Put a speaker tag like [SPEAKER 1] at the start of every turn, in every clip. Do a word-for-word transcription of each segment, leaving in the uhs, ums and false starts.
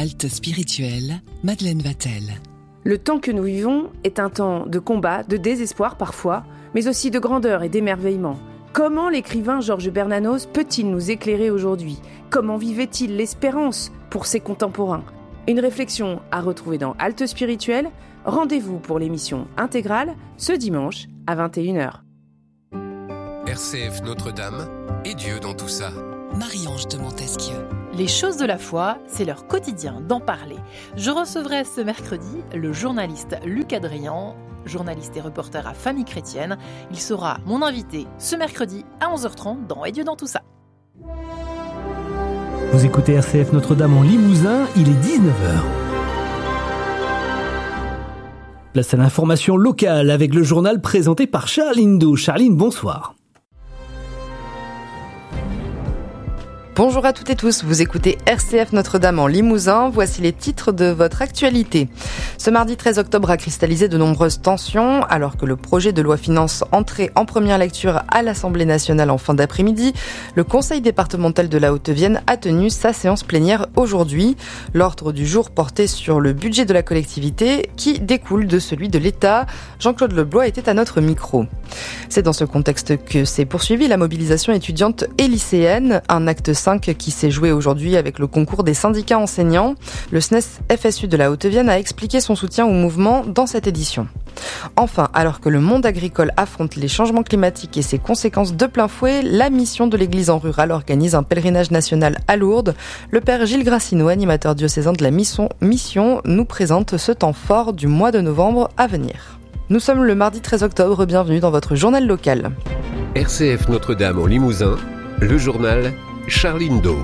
[SPEAKER 1] Halte spirituelle, Madeleine Vatel.
[SPEAKER 2] Le temps que nous vivons est un temps de combat, de désespoir parfois, mais aussi de grandeur et d'émerveillement. Comment l'écrivain Georges Bernanos peut-il nous éclairer aujourd'hui ? Comment vivait-il l'espérance pour ses contemporains ? Une réflexion à retrouver dans Halte spirituelle. Rendez-vous pour l'émission intégrale ce dimanche à vingt et une heures.
[SPEAKER 3] R C F Notre-Dame et Dieu dans tout ça.
[SPEAKER 1] Marie-Ange de Montesquieu.
[SPEAKER 4] Les choses de la foi, c'est leur quotidien d'en parler. Je recevrai ce mercredi le journaliste Luc Adrian, journaliste et reporter à Famille Chrétienne. Il sera mon invité ce mercredi à onze heures trente dans Et Dieu dans tout ça.
[SPEAKER 5] Vous écoutez R C F Notre-Dame en Limousin, il est dix-neuf heures. Place à l'information locale avec le journal présenté par Charline Do. Charline, bonsoir.
[SPEAKER 6] Bonjour à toutes et tous, vous écoutez R C F Notre-Dame en Limousin, voici les titres de votre actualité. Ce mardi treize octobre a cristallisé de nombreuses tensions, alors que le projet de loi finance entrait en première lecture à l'Assemblée nationale en fin d'après-midi. Le conseil départemental de la Haute-Vienne a tenu sa séance plénière aujourd'hui. L'ordre du jour portait sur le budget de la collectivité qui découle de celui de l'État. Jean-Claude Leblois était à notre micro. C'est dans ce contexte que s'est poursuivie la mobilisation étudiante et lycéenne, un acte cinq qui s'est joué aujourd'hui avec le concours des syndicats enseignants. Le S N E S F S U de la Haute-Vienne a expliqué son soutien au mouvement dans cette édition. Enfin, alors que le monde agricole affronte les changements climatiques et ses conséquences de plein fouet, la mission de l'Église en rural organise un pèlerinage national à Lourdes. Le père Gilles Gracineau, animateur diocésain de la mission, mission, nous présente ce temps fort du mois de novembre à venir. Nous sommes le mardi treize octobre, bienvenue dans votre journal local.
[SPEAKER 3] R C F Notre-Dame en Limousin, le journal Charline Do.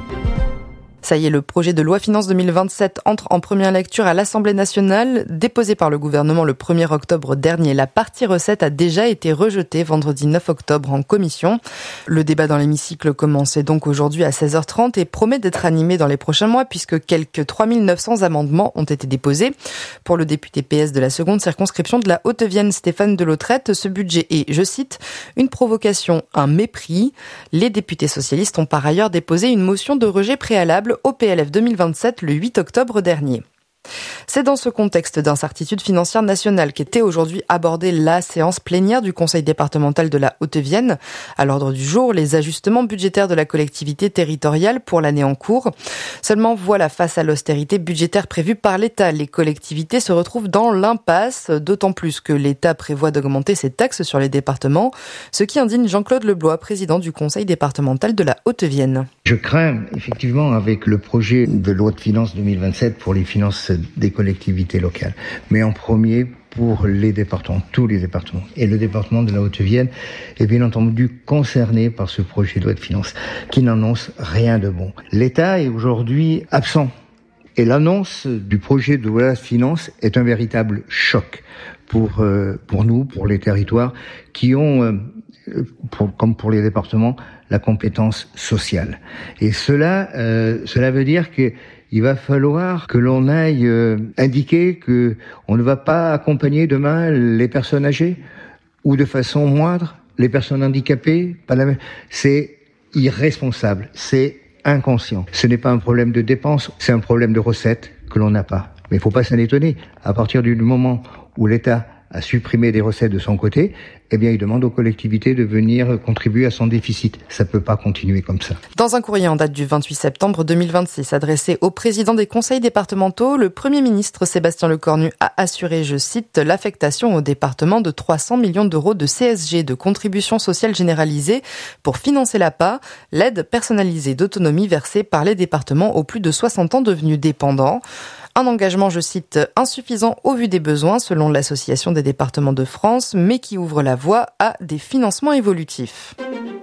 [SPEAKER 6] Ça y est, le projet de loi finance deux mille vingt-sept entre en première lecture à l'Assemblée nationale. Déposé par le gouvernement le premier octobre dernier, la partie recette a déjà été rejetée vendredi neuf octobre en commission. Le débat dans l'hémicycle commençait donc aujourd'hui à seize heures trente et promet d'être animé dans les prochains mois puisque quelques trois mille neuf cents amendements ont été déposés. Pour le député P S de la seconde circonscription de la Haute-Vienne, Stéphane Delautrette, ce budget est, je cite, une provocation, un mépris. Les députés socialistes ont par ailleurs déposé une motion de rejet préalable au P L F deux mille vingt-sept le huit octobre dernier. C'est dans ce contexte d'incertitude financière nationale qu'était aujourd'hui abordée la séance plénière du conseil départemental de la Haute-Vienne. À l'ordre du jour, les ajustements budgétaires de la collectivité territoriale pour l'année en cours. Seulement, voilà, face à l'austérité budgétaire prévue par l'État, les collectivités se retrouvent dans l'impasse, d'autant plus que l'État prévoit d'augmenter ses taxes sur les départements, ce qui indigne Jean-Claude Leblois, président du conseil départemental de la Haute-Vienne.
[SPEAKER 7] Je crains, effectivement, avec le projet de loi de finances deux mille vingt-sept pour les finances des collectivités locales. Mais en premier, pour les départements, tous les départements. Et le département de la Haute-Vienne est bien entendu concerné par ce projet de loi de finances qui n'annonce rien de bon. L'État est aujourd'hui absent. Et l'annonce du projet de loi de finances est un véritable choc pour, euh, pour nous, pour les territoires qui ont, euh, pour, comme pour les départements, la compétence sociale. Et cela, euh, cela veut dire que il va falloir que l'on aille euh, indiquer que on ne va pas accompagner demain les personnes âgées ou de façon moindre les personnes handicapées. Pas la même. C'est irresponsable, c'est inconscient. Ce n'est pas un problème de dépenses, c'est un problème de recettes que l'on n'a pas. Mais il ne faut pas s'en étonner. À partir du moment où l'État a supprimé des recettes de son côté, eh bien, il demande aux collectivités de venir contribuer à son déficit. Ça ne peut pas continuer comme ça.
[SPEAKER 6] Dans un courrier en date du vingt-huit septembre deux mille vingt-six, adressé au président des conseils départementaux, le Premier ministre Sébastien Lecornu a assuré, je cite, l'affectation au département de trois cents millions d'euros de C S G, de contribution sociale généralisée, pour financer l'A P A, l'aide personnalisée d'autonomie versée par les départements aux plus de soixante ans devenus dépendants. Un engagement, je cite, insuffisant au vu des besoins selon l'Association des départements de France, mais qui ouvre la voie à des financements évolutifs.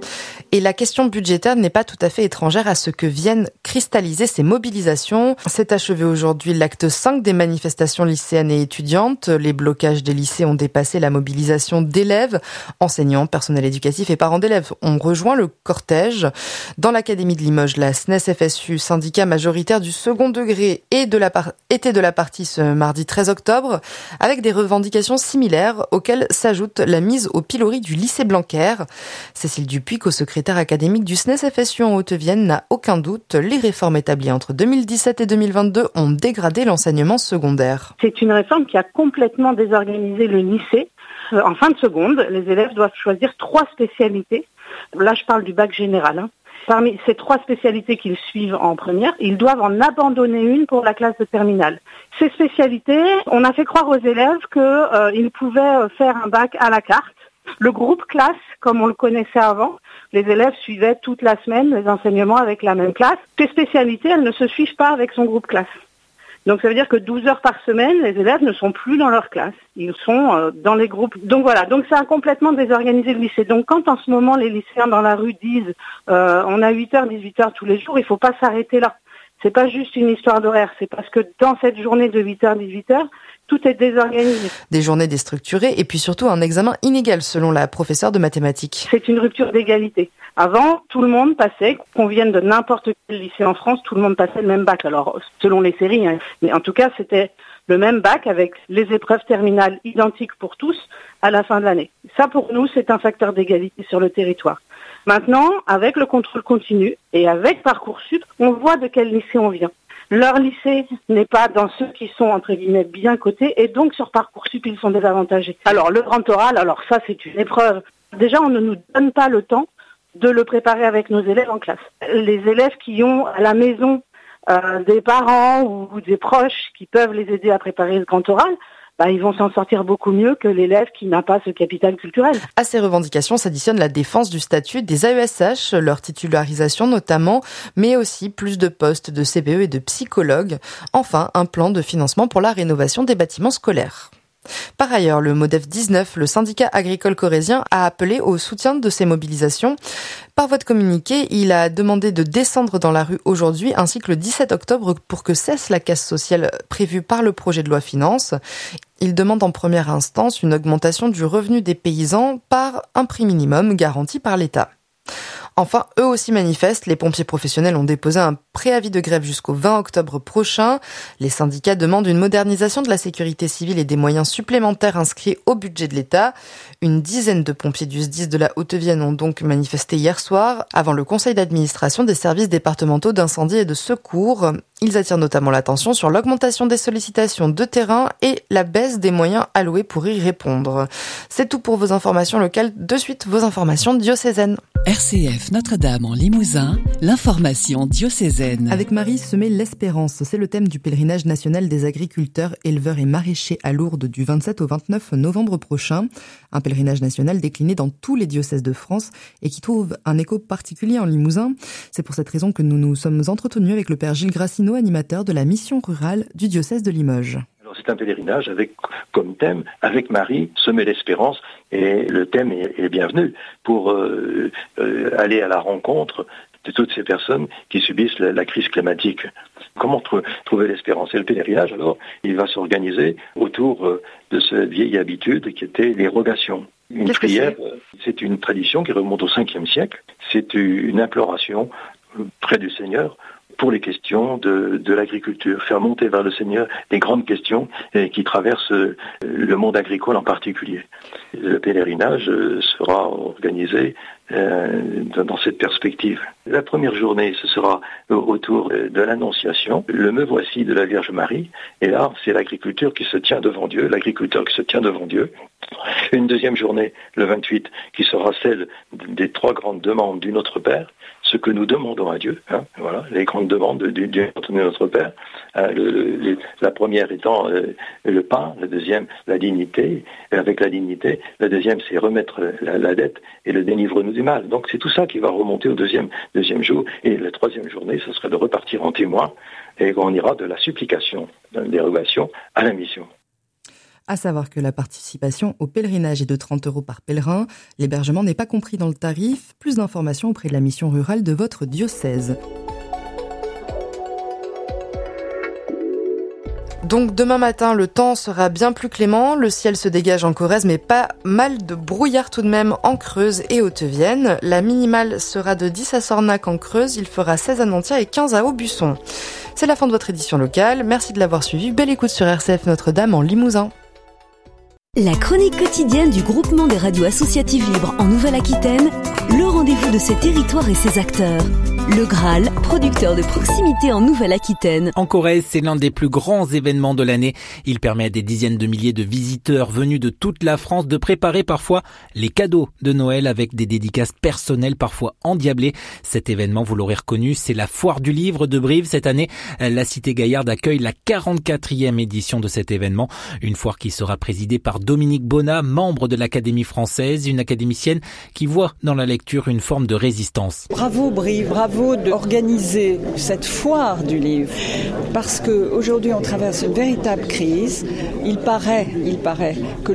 [SPEAKER 6] Et la question budgétaire n'est pas tout à fait étrangère à ce que viennent cristalliser ces mobilisations. C'est achevé aujourd'hui l'acte cinq des manifestations lycéennes et étudiantes. Les blocages des lycées ont dépassé la mobilisation d'élèves. Enseignants, personnel éducatif et parents d'élèves ont rejoint le cortège. Dans l'Académie de Limoges, la S N E S F S U, syndicat majoritaire du second degré, et de la par- était de la partie ce mardi treize octobre, avec des revendications similaires auxquelles s'ajoute la mise au pilori du lycée Blanquer. Cécile Dupuy, co-secrétaire secrétaire académique du S N E S F S U en Haute-Vienne, n'a aucun doute. Les réformes établies entre deux mille dix-sept et deux mille vingt-deux ont dégradé l'enseignement secondaire.
[SPEAKER 8] C'est une réforme qui a complètement désorganisé le lycée. En fin de seconde, les élèves doivent choisir trois spécialités. Là, je parle du bac général. Hein. Parmi ces trois spécialités qu'ils suivent en première, ils doivent en abandonner une pour la classe de terminale. Ces spécialités, on a fait croire aux élèves qu'ils euh, pouvaient faire un bac à la carte. Le groupe classe, comme on le connaissait avant, les élèves suivaient toute la semaine les enseignements avec la même classe. Ces spécialités, elles ne se suivent pas avec son groupe classe. Donc ça veut dire que douze heures par semaine, les élèves ne sont plus dans leur classe. Ils sont euh, dans les groupes. Donc voilà, donc ça a complètement désorganisé le lycée. Donc quand en ce moment les lycéens dans la rue disent euh, on a huit heures, dix-huit heures tous les jours, il ne faut pas s'arrêter là. C'est pas juste une histoire d'horaire, c'est parce que dans cette journée de huit heures, dix-huit heures, tout est désorganisé.
[SPEAKER 6] Des journées déstructurées et puis surtout un examen inégal selon la professeure de mathématiques.
[SPEAKER 8] C'est une rupture d'égalité. Avant, tout le monde passait, qu'on vienne de n'importe quel lycée en France, tout le monde passait le même bac. Alors, selon les séries, hein, mais en tout cas, c'était le même bac avec les épreuves terminales identiques pour tous à la fin de l'année. Ça, pour nous, c'est un facteur d'égalité sur le territoire. Maintenant, avec le contrôle continu et avec Parcoursup, on voit de quel lycée on vient. Leur lycée n'est pas dans ceux qui sont, entre guillemets, bien cotés, et donc sur Parcoursup, ils sont désavantagés. Alors, le grand oral, alors ça, c'est une épreuve. Déjà, on ne nous donne pas le temps de le préparer avec nos élèves en classe. Les élèves qui ont à la maison euh, des parents ou, ou des proches qui peuvent les aider à préparer le grand oral, bah, ils vont s'en sortir beaucoup mieux que l'élève qui n'a pas ce capital culturel.
[SPEAKER 6] À ces revendications s'additionne la défense du statut des A E S H, leur titularisation notamment, mais aussi plus de postes de C P E et de psychologues. Enfin, un plan de financement pour la rénovation des bâtiments scolaires. Par ailleurs, le MODEF dix-neuf, le syndicat agricole corrézien, a appelé au soutien de ces mobilisations. Par voie de communiqué, il a demandé de descendre dans la rue aujourd'hui ainsi que le dix-sept octobre pour que cesse la casse sociale prévue par le projet de loi finances. Il demande en première instance une augmentation du revenu des paysans par un prix minimum garanti par l'État. Enfin, eux aussi manifestent. Les pompiers professionnels ont déposé un préavis de grève jusqu'au vingt octobre prochain. Les syndicats demandent une modernisation de la sécurité civile et des moyens supplémentaires inscrits au budget de l'État. Une dizaine de pompiers du S D I S de la Haute-Vienne ont donc manifesté hier soir avant le conseil d'administration des services départementaux d'incendie et de secours. Ils attirent notamment l'attention sur l'augmentation des sollicitations de terrain et la baisse des moyens alloués pour y répondre. C'est tout pour vos informations locales. De suite, vos informations diocésaines.
[SPEAKER 1] R C F Notre-Dame en Limousin, l'information diocésaine.
[SPEAKER 6] Avec Marie, semer l'espérance, c'est le thème du pèlerinage national des agriculteurs, éleveurs et maraîchers à Lourdes du vingt-sept au vingt-neuf novembre prochain. Un pèlerinage national décliné dans tous les diocèses de France et qui trouve un écho particulier en Limousin. C'est pour cette raison que nous nous sommes entretenus avec le père Gilles Grassineau, animateur de la mission rurale du diocèse de Limoges.
[SPEAKER 9] Alors c'est un pèlerinage avec comme thème, avec Marie, semer l'espérance, et le thème est, est bienvenu pour euh, euh, aller à la rencontre de toutes ces personnes qui subissent la, la crise climatique. Comment tr- trouver l'espérance? Et le pèlerinage, alors, il va s'organiser autour euh, de cette vieille habitude qui était les rogations. Une
[SPEAKER 6] Qu'est-ce
[SPEAKER 9] prière,
[SPEAKER 6] que
[SPEAKER 9] c'est, c'est une tradition qui remonte au cinquième siècle. C'est une imploration près du Seigneur pour les questions de, de l'agriculture, faire monter vers le Seigneur les grandes questions eh, qui traversent euh, le monde agricole en particulier. Le pèlerinage euh, sera organisé euh, dans cette perspective. La première journée, ce sera euh, autour de l'Annonciation, le Me voici de la Vierge Marie, et là, c'est l'agriculture qui se tient devant Dieu, l'agriculteur qui se tient devant Dieu. Une deuxième journée, le vingt-huit, qui sera celle des trois grandes demandes du Notre Père, ce que nous demandons à Dieu, hein, voilà, les grandes demandes du Dieu de notre Père. Hein, le, le, la première étant euh, le pain, la deuxième la dignité, et avec la dignité, la deuxième c'est remettre la, la dette et le délivre-nous du mal. Donc c'est tout ça qui va remonter au deuxième deuxième jour, et la troisième journée, ce serait de repartir en témoin, et on ira de la supplication, de la dérogation à la mission.
[SPEAKER 6] À savoir que la participation au pèlerinage est de trente euros par pèlerin. L'hébergement n'est pas compris dans le tarif. Plus d'informations auprès de la mission rurale de votre diocèse. Donc demain matin, le temps sera bien plus clément. Le ciel se dégage en Corrèze, mais pas mal de brouillard tout de même en Creuse et Haute-Vienne. La minimale sera de dix à Sornac en Creuse. Il fera seize à Nantia et quinze à Aubusson. C'est la fin de votre édition locale. Merci de l'avoir suivi. Belle écoute sur R C F Notre-Dame en Limousin.
[SPEAKER 10] La chronique quotidienne du groupement des radios associatives libres en Nouvelle-Aquitaine, le rendez-vous de ses territoires et ses acteurs. Le Graal, producteur de proximité en Nouvelle-Aquitaine.
[SPEAKER 11] En Corrèze, c'est l'un des plus grands événements de l'année. Il permet à des dizaines de milliers de visiteurs venus de toute la France de préparer parfois les cadeaux de Noël avec des dédicaces personnelles parfois endiablées. Cet événement, vous l'aurez reconnu, c'est la Foire du Livre de Brive. Cette année, la Cité Gaillarde accueille la quarante-quatrième édition de cet événement. Une foire qui sera présidée par Dominique Bonnat, membre de l'Académie française, une académicienne qui voit dans la lecture une forme de résistance.
[SPEAKER 12] Bravo Brive, bravo d'organiser cette foire du livre, parce qu'aujourd'hui on traverse une véritable crise. Il paraît, il paraît que